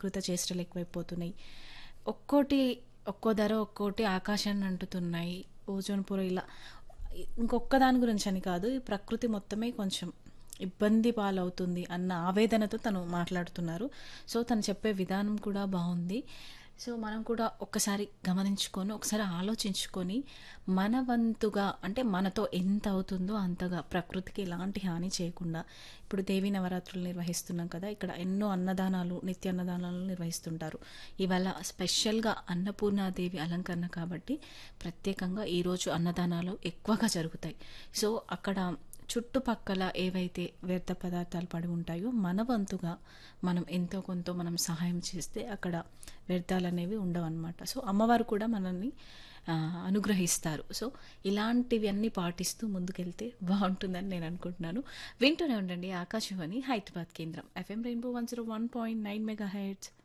వికృత చేష్టలు ఎక్కువైపోతున్నాయి. ఒక్కోటి ఒక్కో ధర ఒక్కోటి ఆకాశాన్ని అంటుతున్నాయి. ఓజోన్ పొర ఇలా ఇంకొక్క దాని గురించి అని కాదు. ఈ ప్రకృతి మొత్తమే కొంచెం ఇబ్బంది పాలవుతుంది అన్న ఆవేదనతో తను మాట్లాడుతున్నారు. సో, తను చెప్పే విధానం కూడా బావుంది. సో, మనం కూడా ఒక్కసారి గమనించుకొని, ఒకసారి ఆలోచించుకొని, మన వంతుగా అంటే మనతో ఎంత అవుతుందో అంతగా ప్రకృతికి ఎలాంటి హాని చేయకుండా ఇప్పుడు దేవీ నవరాత్రులు నిర్వహిస్తున్నాం కదా! ఇక్కడ ఎన్నో అన్నదానాలు, నిత్య అన్నదానాలు నిర్వహిస్తుంటారు. ఇవాళ స్పెషల్‌గా అన్నపూర్ణాదేవి అలంకరణ కాబట్టి ప్రత్యేకంగా ఈరోజు అన్నదానాలు ఎక్కువగా జరుగుతాయి. సో, అక్కడ చుట్టుపక్కల ఏవైతే వ్యర్థ పదార్థాలు పడి ఉంటాయో మన వంతుగా మనం ఎంతో కొంత మనం సహాయం చేస్తే అక్కడ వ్యర్థాలనేవి ఉండవన్నమాట. సో, అమ్మవారు కూడా మనల్ని అనుగ్రహిస్తారు. సో, ఇలాంటివి అన్నీ పాటిస్తూ ముందుకెళ్తే బావుంటుందని నేను అనుకుంటున్నాను. వింటూనే ఉండండి ఆకాశవాణి హైదరాబాద్ కేంద్రం. FM rainbow 101.9 megahertz